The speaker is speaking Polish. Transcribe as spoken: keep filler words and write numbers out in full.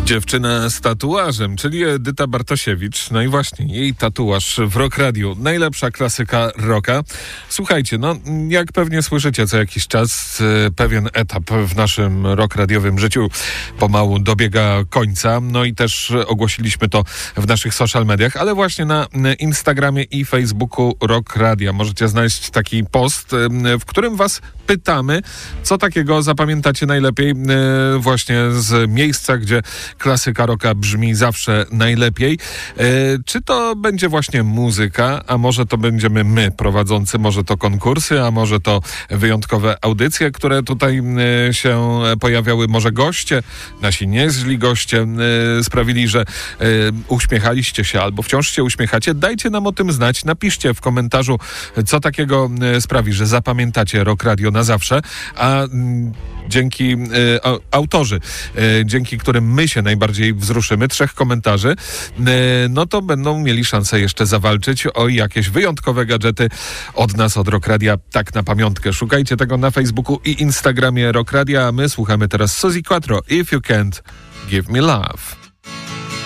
Dziewczyna z tatuażem, czyli Edyta Bartosiewicz. No i właśnie, jej tatuaż w Rock Radiu. Najlepsza klasyka rocka. Słuchajcie, no jak pewnie słyszycie co jakiś czas, pewien etap w naszym rock radiowym życiu pomału dobiega końca. No i też ogłosiliśmy to w naszych social mediach, ale właśnie na Instagramie i Facebooku Rock Radia możecie znaleźć taki post, w którym was pytamy, co takiego zapamiętacie najlepiej właśnie z miejsca, gdzie klasyka rocka brzmi zawsze najlepiej. E, czy to będzie właśnie muzyka, a może to będziemy my prowadzący, może to konkursy, a może to wyjątkowe audycje, które tutaj e, się pojawiały, może goście, nasi niezli goście e, sprawili, że e, uśmiechaliście się albo wciąż się uśmiechacie. Dajcie nam o tym znać, napiszcie w komentarzu, co takiego e, sprawi, że zapamiętacie Rock Radio na zawsze, a m, dzięki e, autorzy, e, dzięki którym my się najbardziej wzruszymy, trzech komentarzy, e, no to będą mieli szansę jeszcze zawalczyć o jakieś wyjątkowe gadżety od nas, od Rock Radia, tak na pamiątkę. Szukajcie tego na Facebooku i Instagramie Rock Radia, a my słuchamy teraz Suzi Quatro, If You Can't Give Me Love.